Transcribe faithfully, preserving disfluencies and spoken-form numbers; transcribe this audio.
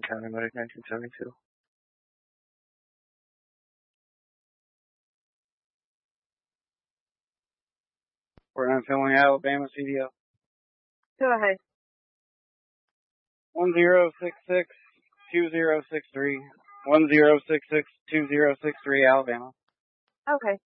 County Medic nineteen seventy-two. We're on Finley, Alabama, C D L. Go ahead. one zero six six two zero six three. one zero six six two zero six three, Alabama. Okay.